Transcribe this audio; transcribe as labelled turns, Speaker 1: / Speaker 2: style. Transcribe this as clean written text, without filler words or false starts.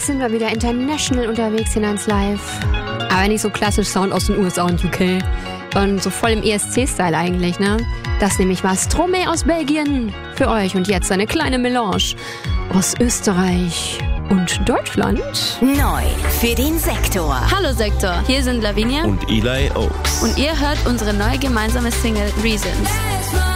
Speaker 1: sind wir wieder international unterwegs hier in 1 Live. Aber nicht so klassisch Sound aus den USA und UK, sondern so voll im ESC-Style eigentlich, ne? Das nämlich war Stromae aus Belgien für euch und jetzt eine kleine Melange aus Österreich und Deutschland.
Speaker 2: Neu für den Sektor.
Speaker 3: Hallo Sektor, hier sind Lavinia
Speaker 4: und Eli Oaks.
Speaker 3: Und ihr hört unsere neue gemeinsame Single Reasons.